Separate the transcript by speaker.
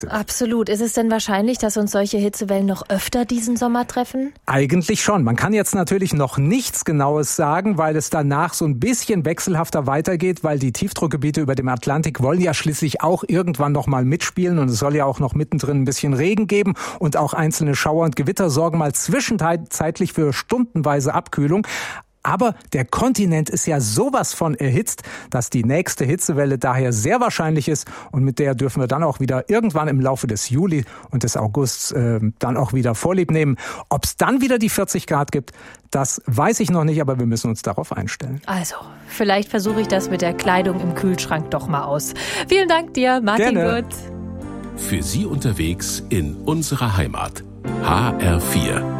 Speaker 1: Absolut. Ist es denn wahrscheinlich, dass uns solche Hitzewellen noch öfter diesen Sommer treffen?
Speaker 2: Eigentlich schon. Man kann jetzt natürlich noch nichts Genaues sagen, weil es danach so ein bisschen wechselhafter weitergeht, weil die Tiefdruckgebiete über dem Atlantik wollen ja schließlich auch irgendwann noch mal mitspielen und es soll ja auch noch mittendrin ein bisschen Regen geben und auch einzelne Schauer und Gewitter sorgen mal zwischenzeitlich für stundenweise Abkühlung. Aber der Kontinent ist ja sowas von erhitzt, dass die nächste Hitzewelle daher sehr wahrscheinlich ist und mit der dürfen wir dann auch wieder irgendwann im Laufe des Juli und des Augusts dann auch wieder Vorlieb nehmen. Ob es dann wieder die 40 Grad gibt, das weiß ich noch nicht, aber wir müssen uns darauf einstellen.
Speaker 1: Also, vielleicht versuche ich das mit der Kleidung im Kühlschrank doch mal aus. Vielen Dank dir, Martin
Speaker 2: Gerne.
Speaker 1: Gut.
Speaker 3: Für Sie unterwegs in unserer Heimat. HR4